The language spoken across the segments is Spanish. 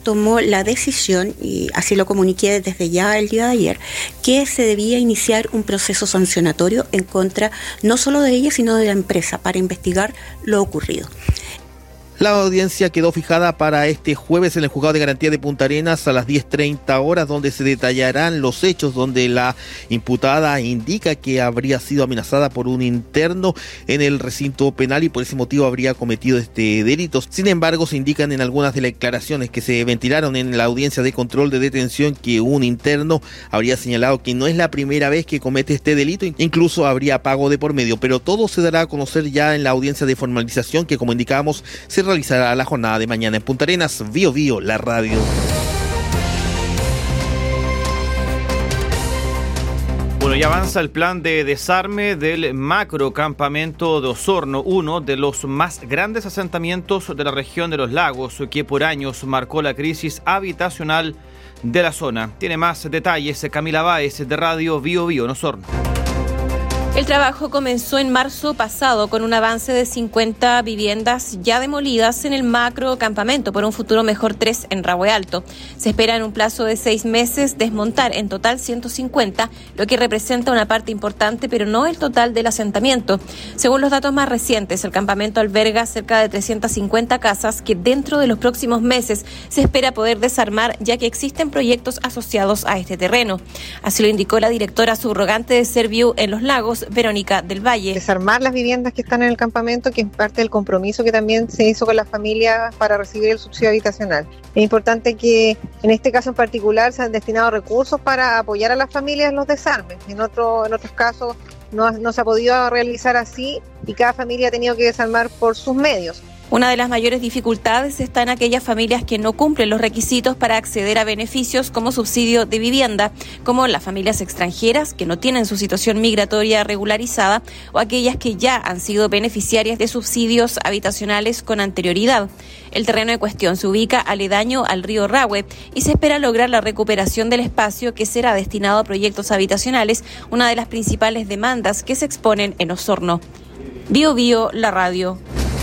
tomó la decisión, y así lo comuniqué desde ya el día de ayer, que se debía iniciar un proceso sancionatorio en contra no solo de ella, sino de la empresa, para investigar lo ocurrido. La audiencia quedó fijada para este jueves en el Juzgado de Garantía de Punta Arenas a las 10:30 horas, donde se detallarán los hechos donde la imputada indica que habría sido amenazada por un interno en el recinto penal y por ese motivo habría cometido este delito. Sin embargo, se indican en algunas de las declaraciones que se ventilaron en la audiencia de control de detención que un interno habría señalado que no es la primera vez que comete este delito, incluso habría pago de por medio, pero todo se dará a conocer ya en la audiencia de formalización que, como indicábamos, se realizará la jornada de mañana en Punta Arenas. Bío Bío, la radio. Bueno, ya avanza el plan de desarme del macrocampamento de Osorno, uno de los más grandes asentamientos de la región de los lagos, que por años marcó la crisis habitacional de la zona. Tiene más detalles Camila Báez de Radio Bío Bío en Osorno. El trabajo comenzó en marzo pasado con un avance de 50 viviendas ya demolidas en el macro campamento por un futuro mejor 3 en Rahue Alto. Se espera en un plazo de 6 meses desmontar en total 150, lo que representa una parte importante, pero no el total del asentamiento. Según los datos más recientes, el campamento alberga cerca de 350 casas que dentro de los próximos meses se espera poder desarmar, ya que existen proyectos asociados a este terreno. Así lo indicó la directora subrogante de Serviu en Los Lagos, Verónica del Valle. Desarmar las viviendas que están en el campamento, que es parte del compromiso que también se hizo con las familias para recibir el subsidio habitacional. Es importante que en este caso en particular se han destinado recursos para apoyar a las familias en los desarmes. En otros casos no se ha podido realizar así y cada familia ha tenido que desarmar por sus medios. Una de las mayores dificultades está en aquellas familias que no cumplen los requisitos para acceder a beneficios como subsidio de vivienda, como las familias extranjeras que no tienen su situación migratoria regularizada o aquellas que ya han sido beneficiarias de subsidios habitacionales con anterioridad. El terreno en cuestión se ubica aledaño al río Rahue y se espera lograr la recuperación del espacio que será destinado a proyectos habitacionales, una de las principales demandas que se exponen en Osorno. Bío Bío, la radio.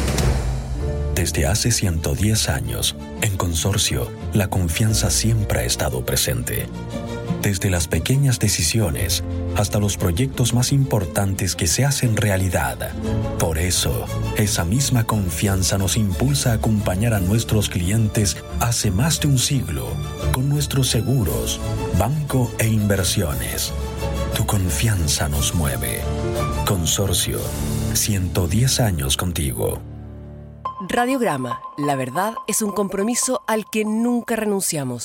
Desde hace 110 años, en Consorcio, la confianza siempre ha estado presente. Desde las pequeñas decisiones hasta los proyectos más importantes que se hacen realidad. Por eso, esa misma confianza nos impulsa a acompañar a nuestros clientes hace más de un siglo con nuestros seguros, banco e inversiones. Tu confianza nos mueve. Consorcio, 110 años contigo. Radiograma, la verdad es un compromiso al que nunca renunciamos.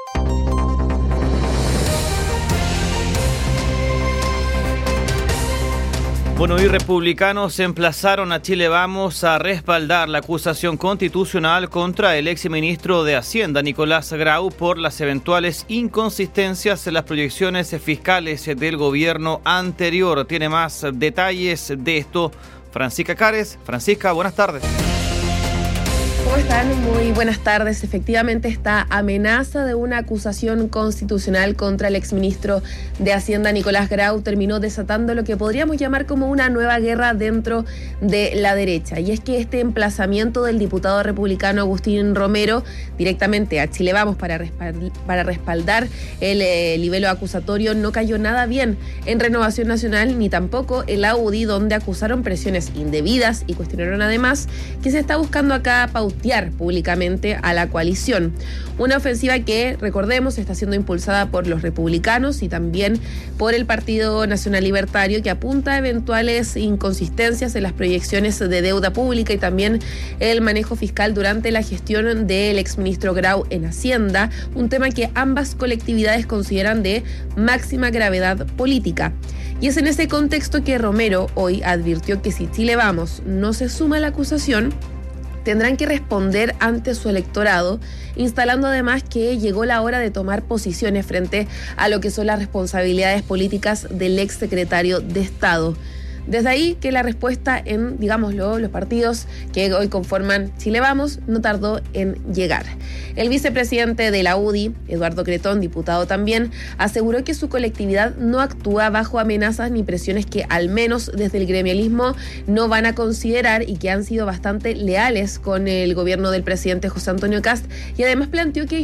Bueno, y republicanos emplazaron a Chile Vamos a respaldar la acusación constitucional contra el exministro de Hacienda, Nicolás Grau, por las eventuales inconsistencias en las proyecciones fiscales del gobierno anterior. Tiene más detalles de esto Francisca Cares. Francisca, buenas tardes. ¿Cómo están? Muy buenas tardes. Efectivamente, esta amenaza de una acusación constitucional contra el exministro de Hacienda, Nicolás Grau, terminó desatando lo que podríamos llamar como una nueva guerra dentro de la derecha. Y es que este emplazamiento del diputado republicano Agustín Romero directamente a Chile Vamos para respaldar el libelo acusatorio no cayó nada bien en Renovación Nacional ni tampoco en la UDI, donde acusaron presiones indebidas y cuestionaron además que se está buscando acá pautear públicamente a la coalición. Una ofensiva que, recordemos, está siendo impulsada por los republicanos y también por el Partido Nacional Libertario, que apunta a eventuales inconsistencias en las proyecciones de deuda pública y también el manejo fiscal durante la gestión del exministro Grau en Hacienda, un tema que ambas colectividades consideran de máxima gravedad política. Y es en ese contexto que Romero hoy advirtió que si Chile Vamos no se suma a la acusación, tendrán que responder ante su electorado, instalando además que llegó la hora de tomar posiciones frente a lo que son las responsabilidades políticas del exsecretario de Estado. Desde ahí que la respuesta en, digámoslo, los partidos que hoy conforman Chile Vamos no tardó en llegar. El vicepresidente de la UDI, Eduardo Cretón, diputado también, aseguró que su colectividad no actúa bajo amenazas ni presiones que al menos desde el gremialismo no van a considerar y que han sido bastante leales con el gobierno del presidente José Antonio Kast, y además planteó que